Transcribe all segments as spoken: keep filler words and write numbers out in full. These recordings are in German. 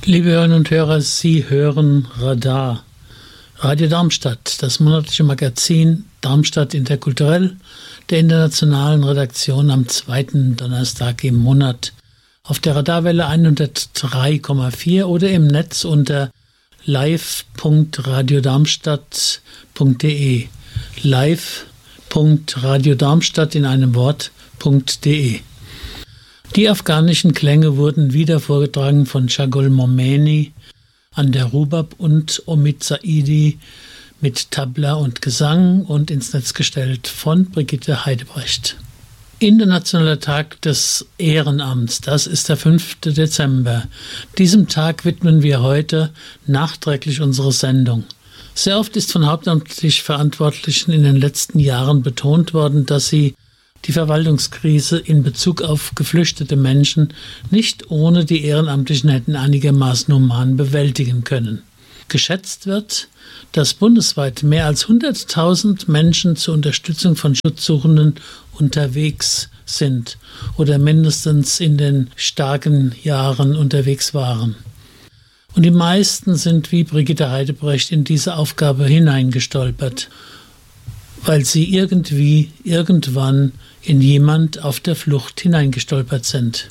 Liebe Hörerinnen und Hörer, Sie hören Radar. Radio Darmstadt, das monatliche Magazin Darmstadt interkulturell, der internationalen Redaktion am zweiten Donnerstag im Monat. Auf der Radarwelle hundertdrei Komma vier oder im Netz unter live punkt radiodarmstadt punkt de. live punkt radiodarmstadt in einem Wort.de. Die afghanischen Klänge wurden wieder vorgetragen von Chagol Momeni an der Rubab und Omid Saidi mit Tabla und Gesang und ins Netz gestellt von Brigitte Heidebrecht. Internationaler Tag des Ehrenamts, das ist der fünfte Dezember. Diesem Tag widmen wir heute nachträglich unsere Sendung. Sehr oft ist von hauptamtlich Verantwortlichen in den letzten Jahren betont worden, dass sie die Verwaltungskrise in Bezug auf geflüchtete Menschen nicht ohne die Ehrenamtlichen hätten einigermaßen human bewältigen können. Geschätzt wird, dass bundesweit mehr als hunderttausend Menschen zur Unterstützung von Schutzsuchenden unterwegs sind oder mindestens in den starken Jahren unterwegs waren. Und die meisten sind wie Brigitte Heidebrecht in diese Aufgabe hineingestolpert, weil sie irgendwie, irgendwann in jemand auf der Flucht hineingestolpert sind.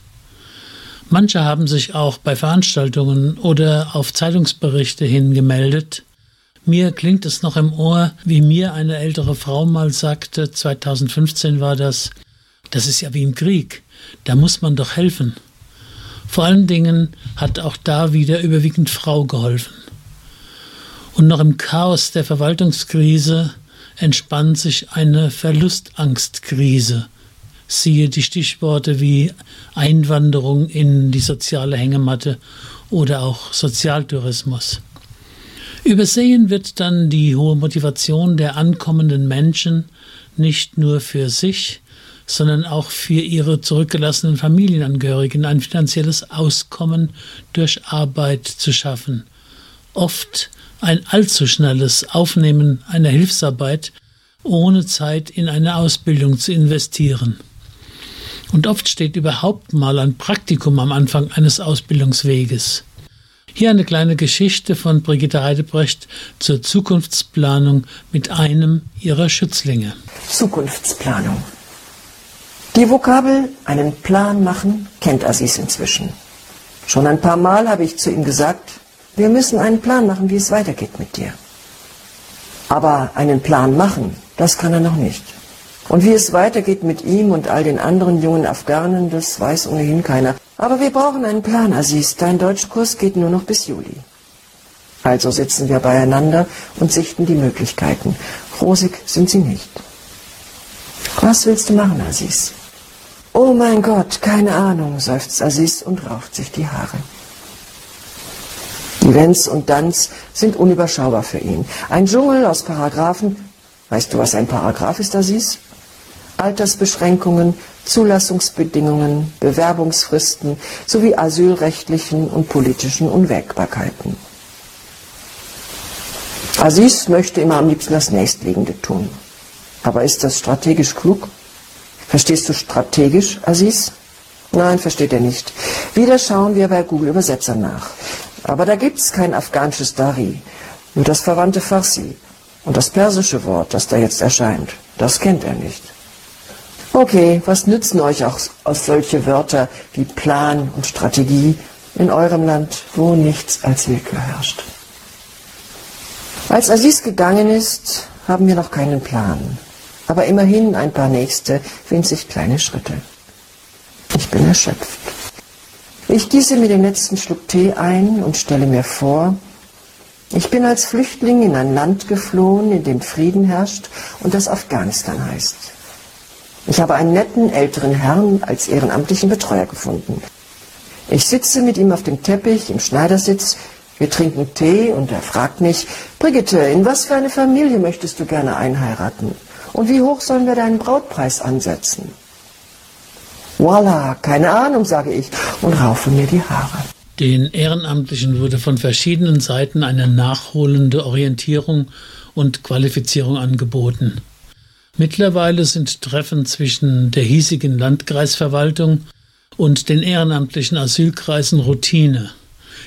Manche haben sich auch bei Veranstaltungen oder auf Zeitungsberichte hingemeldet. Mir klingt es noch im Ohr, wie mir eine ältere Frau mal sagte, zweitausendfünfzehn war das, das ist ja wie im Krieg, da muss man doch helfen. Vor allen Dingen hat auch da wieder überwiegend Frau geholfen. Und noch im Chaos der Verwaltungskrise entspannt sich eine Verlustangstkrise. Siehe die Stichworte wie Einwanderung in die soziale Hängematte oder auch Sozialtourismus. Übersehen wird dann die hohe Motivation der ankommenden Menschen, nicht nur für sich, sondern auch für ihre zurückgelassenen Familienangehörigen ein finanzielles Auskommen durch Arbeit zu schaffen. Oft ein allzu schnelles Aufnehmen einer Hilfsarbeit, ohne Zeit in eine Ausbildung zu investieren. Und oft steht überhaupt mal ein Praktikum am Anfang eines Ausbildungsweges. Hier eine kleine Geschichte von Brigitte Heidebrecht zur Zukunftsplanung mit einem ihrer Schützlinge. Zukunftsplanung. Die Vokabel einen Plan machen kennt Aziz inzwischen. Schon ein paar Mal habe ich zu ihm gesagt, wir müssen einen Plan machen, wie es weitergeht mit dir. Aber einen Plan machen, das kann er noch nicht. Und wie es weitergeht mit ihm und all den anderen jungen Afghanen, das weiß ohnehin keiner. Aber wir brauchen einen Plan, Aziz. Dein Deutschkurs geht nur noch bis Juli. Also sitzen wir beieinander und sichten die Möglichkeiten. Rosig sind sie nicht. Was willst du machen, Aziz? Oh mein Gott, keine Ahnung, seufzt Aziz und rauft sich die Haare. Die Wenns und Danns sind unüberschaubar für ihn. Ein Dschungel aus Paragraphen. Weißt du, was ein Paragraph ist, Aziz? Altersbeschränkungen, Zulassungsbedingungen, Bewerbungsfristen sowie asylrechtlichen und politischen Unwägbarkeiten. Aziz möchte immer am liebsten das Nächstliegende tun. Aber ist das strategisch klug? Verstehst du strategisch, Aziz? Nein, versteht er nicht. Wieder schauen wir bei Google Übersetzer nach. Aber da gibt's kein afghanisches Dari, nur das verwandte Farsi. Und das persische Wort, das da jetzt erscheint, das kennt er nicht. Okay, was nützen euch auch solche Wörter wie Plan und Strategie in eurem Land, wo nichts als Willkür herrscht? Als Aziz gegangen ist, haben wir noch keinen Plan. Aber immerhin ein paar nächste, winzig kleine Schritte. Ich bin erschöpft. Ich gieße mir den letzten Schluck Tee ein und stelle mir vor, ich bin als Flüchtling in ein Land geflohen, in dem Frieden herrscht und das Afghanistan heißt. Ich habe einen netten älteren Herrn als ehrenamtlichen Betreuer gefunden. Ich sitze mit ihm auf dem Teppich im Schneidersitz, wir trinken Tee und er fragt mich, Brigitte, in was für eine Familie möchtest du gerne einheiraten? Und wie hoch sollen wir deinen Brautpreis ansetzen? Voila, keine Ahnung, sage ich und raufe mir die Haare. Den Ehrenamtlichen wurde von verschiedenen Seiten eine nachholende Orientierung und Qualifizierung angeboten. Mittlerweile sind Treffen zwischen der hiesigen Landkreisverwaltung und den ehrenamtlichen Asylkreisen Routine.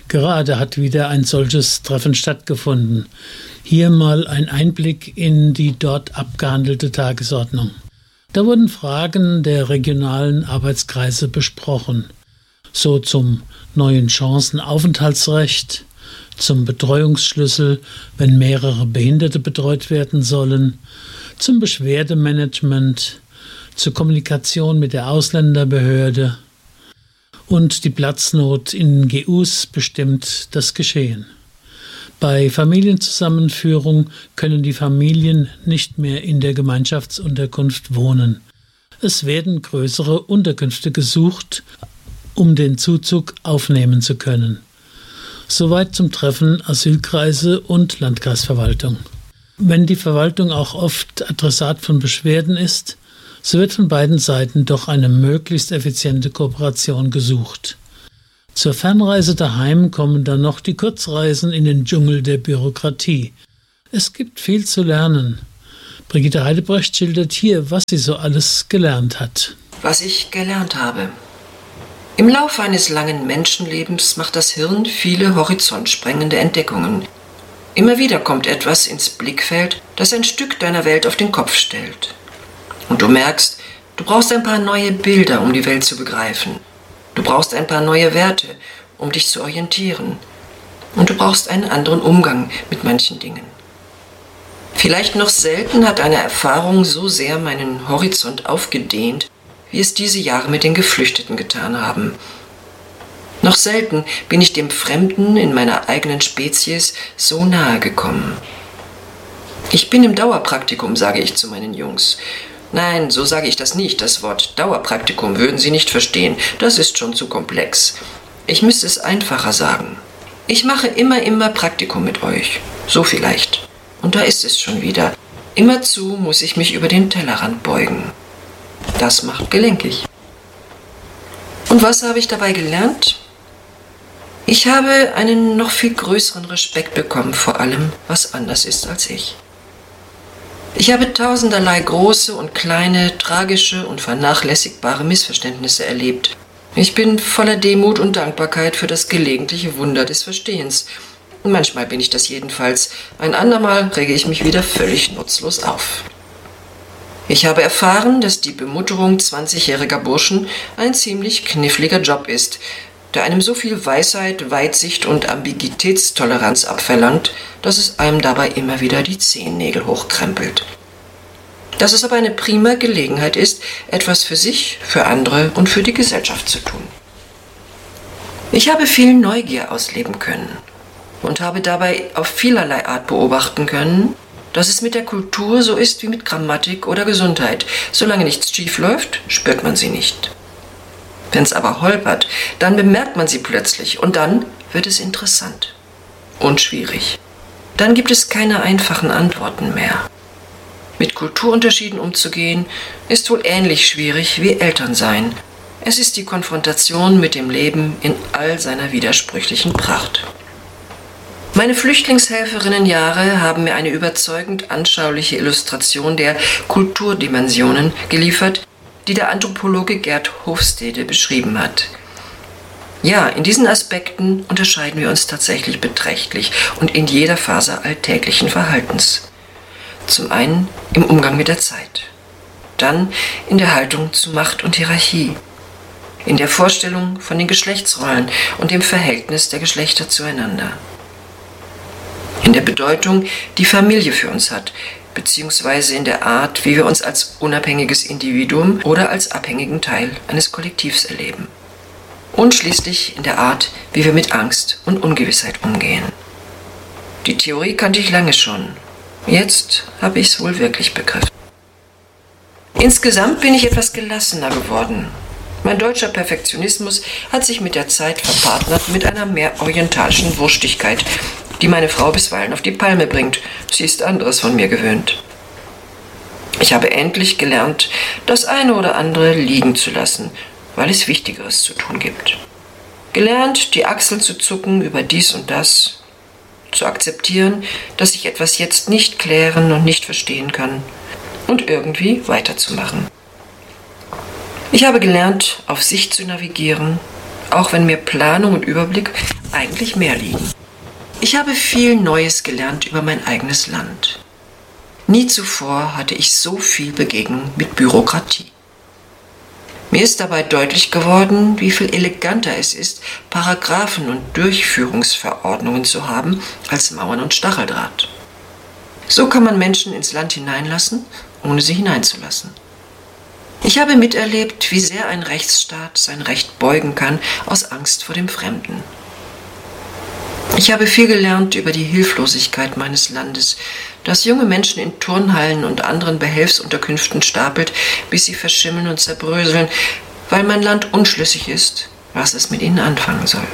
Gerade hat wieder ein solches Treffen stattgefunden. Hier mal ein Einblick in die dort abgehandelte Tagesordnung. Da wurden Fragen der regionalen Arbeitskreise besprochen, so zum neuen Chancenaufenthaltsrecht, zum Betreuungsschlüssel, wenn mehrere Behinderte betreut werden sollen, zum Beschwerdemanagement, zur Kommunikation mit der Ausländerbehörde, und die Platznot in G Us bestimmt das Geschehen. Bei Familienzusammenführung können die Familien nicht mehr in der Gemeinschaftsunterkunft wohnen. Es werden größere Unterkünfte gesucht, um den Zuzug aufnehmen zu können. Soweit zum Treffen Asylkreise und Landkreisverwaltung. Wenn die Verwaltung auch oft Adressat von Beschwerden ist, so wird von beiden Seiten doch eine möglichst effiziente Kooperation gesucht. Zur Fernreise daheim kommen dann noch die Kurzreisen in den Dschungel der Bürokratie. Es gibt viel zu lernen. Brigitte Heidebrecht schildert hier, was sie so alles gelernt hat. Was ich gelernt habe. Im Laufe eines langen Menschenlebens macht das Hirn viele horizontsprengende Entdeckungen. Immer wieder kommt etwas ins Blickfeld, das ein Stück deiner Welt auf den Kopf stellt. Und du merkst, du brauchst ein paar neue Bilder, um die Welt zu begreifen. Du brauchst ein paar neue Werte, um dich zu orientieren. Und du brauchst einen anderen Umgang mit manchen Dingen. Vielleicht noch selten hat eine Erfahrung so sehr meinen Horizont aufgedehnt, wie es diese Jahre mit den Geflüchteten getan haben. Noch selten bin ich dem Fremden in meiner eigenen Spezies so nahe gekommen. Ich bin im Dauerpraktikum, sage ich zu meinen Jungs. Nein, so sage ich das nicht. Das Wort Dauerpraktikum würden Sie nicht verstehen. Das ist schon zu komplex. Ich müsste es einfacher sagen. Ich mache immer, immer Praktikum mit euch. So vielleicht. Und da ist es schon wieder. Immerzu muss ich mich über den Tellerrand beugen. Das macht gelenkig. Und was habe ich dabei gelernt? Ich habe einen noch viel größeren Respekt bekommen vor allem, was anders ist als ich. Ich habe tausenderlei große und kleine, tragische und vernachlässigbare Missverständnisse erlebt. Ich bin voller Demut und Dankbarkeit für das gelegentliche Wunder des Verstehens. Manchmal bin ich das jedenfalls, ein andermal rege ich mich wieder völlig nutzlos auf. Ich habe erfahren, dass die Bemutterung zwanzigjähriger Burschen ein ziemlich kniffliger Job ist, der einem so viel Weisheit, Weitsicht und Ambiguitätstoleranz abverlangt, dass es einem dabei immer wieder die Zehennägel hochkrempelt. Dass es aber eine prima Gelegenheit ist, etwas für sich, für andere und für die Gesellschaft zu tun. Ich habe viel Neugier ausleben können und habe dabei auf vielerlei Art beobachten können, dass es mit der Kultur so ist wie mit Grammatik oder Gesundheit. Solange nichts schief läuft, spürt man sie nicht. Wenn es aber holpert, dann bemerkt man sie plötzlich und dann wird es interessant und schwierig. Dann gibt es keine einfachen Antworten mehr. Mit Kulturunterschieden umzugehen, ist wohl ähnlich schwierig wie Elternsein. Es ist die Konfrontation mit dem Leben in all seiner widersprüchlichen Pracht. Meine Flüchtlingshelferinnenjahre haben mir eine überzeugend anschauliche Illustration der Kulturdimensionen geliefert, die der Anthropologe Gerd Hofstede beschrieben hat. Ja, in diesen Aspekten unterscheiden wir uns tatsächlich beträchtlich und in jeder Phase alltäglichen Verhaltens. Zum einen im Umgang mit der Zeit, dann in der Haltung zu Macht und Hierarchie, in der Vorstellung von den Geschlechtsrollen und dem Verhältnis der Geschlechter zueinander, in der Bedeutung, die Familie für uns hat, beziehungsweise in der Art, wie wir uns als unabhängiges Individuum oder als abhängigen Teil eines Kollektivs erleben. Und schließlich in der Art, wie wir mit Angst und Ungewissheit umgehen. Die Theorie kannte ich lange schon. Jetzt habe ich es wohl wirklich begriffen. Insgesamt bin ich etwas gelassener geworden. Mein deutscher Perfektionismus hat sich mit der Zeit verpartnert mit einer mehr orientalischen Wurstigkeit, die meine Frau bisweilen auf die Palme bringt. Sie ist anderes von mir gewöhnt. Ich habe endlich gelernt, das eine oder andere liegen zu lassen, weil es Wichtigeres zu tun gibt. Gelernt, die Achseln zu zucken über dies und das, zu akzeptieren, dass ich etwas jetzt nicht klären und nicht verstehen kann und irgendwie weiterzumachen. Ich habe gelernt, auf sich zu navigieren, auch wenn mir Planung und Überblick eigentlich mehr liegen. Ich habe viel Neues gelernt über mein eigenes Land. Nie zuvor hatte ich so viel Begegnung mit Bürokratie. Mir ist dabei deutlich geworden, wie viel eleganter es ist, Paragraphen und Durchführungsverordnungen zu haben, als Mauern und Stacheldraht. So kann man Menschen ins Land hineinlassen, ohne sie hineinzulassen. Ich habe miterlebt, wie sehr ein Rechtsstaat sein Recht beugen kann aus Angst vor dem Fremden. Ich habe viel gelernt über die Hilflosigkeit meines Landes, das junge Menschen in Turnhallen und anderen Behelfsunterkünften stapelt, bis sie verschimmeln und zerbröseln, weil mein Land unschlüssig ist, was es mit ihnen anfangen soll.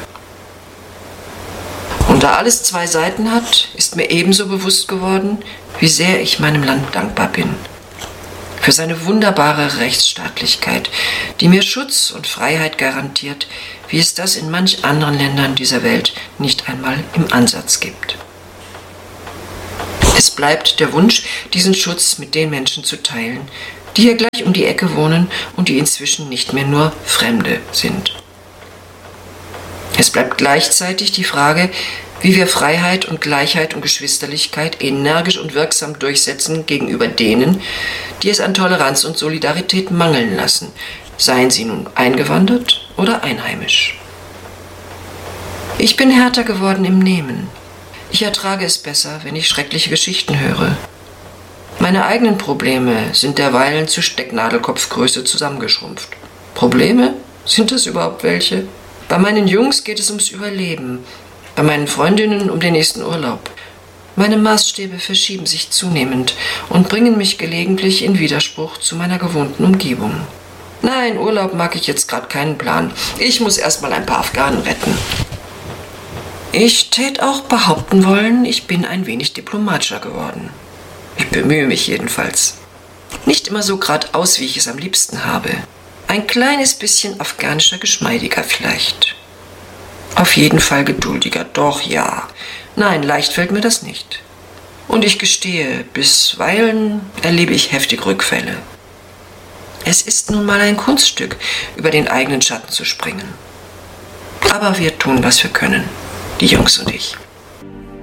Und da alles zwei Seiten hat, ist mir ebenso bewusst geworden, wie sehr ich meinem Land dankbar bin. Für seine wunderbare Rechtsstaatlichkeit, die mir Schutz und Freiheit garantiert, wie es das in manch anderen Ländern dieser Welt nicht einmal im Ansatz gibt. Es bleibt der Wunsch, diesen Schutz mit den Menschen zu teilen, die hier gleich um die Ecke wohnen und die inzwischen nicht mehr nur Fremde sind. Es bleibt gleichzeitig die Frage, wie wir Freiheit und Gleichheit und Geschwisterlichkeit energisch und wirksam durchsetzen gegenüber denen, die es an Toleranz und Solidarität mangeln lassen, seien sie nun eingewandert oder einheimisch. Ich bin härter geworden im Nehmen. Ich ertrage es besser, wenn ich schreckliche Geschichten höre. Meine eigenen Probleme sind derweilen zu Stecknadelkopfgröße zusammengeschrumpft. Probleme? Sind das überhaupt welche? Bei meinen Jungs geht es ums Überleben, bei meinen Freundinnen um den nächsten Urlaub. Meine Maßstäbe verschieben sich zunehmend und bringen mich gelegentlich in Widerspruch zu meiner gewohnten Umgebung. Nein, Urlaub mag ich jetzt gerade keinen Plan. Ich muss erst mal ein paar Afghanen retten. Ich tät auch behaupten wollen, ich bin ein wenig diplomatischer geworden. Ich bemühe mich jedenfalls. Nicht immer so geradeaus, wie ich es am liebsten habe. Ein kleines bisschen afghanischer, geschmeidiger vielleicht. Auf jeden Fall geduldiger, doch ja. Nein, leicht fällt mir das nicht. Und ich gestehe, bisweilen erlebe ich heftige Rückfälle. Es ist nun mal ein Kunststück, über den eigenen Schatten zu springen. Aber wir tun, was wir können, die Jungs und ich.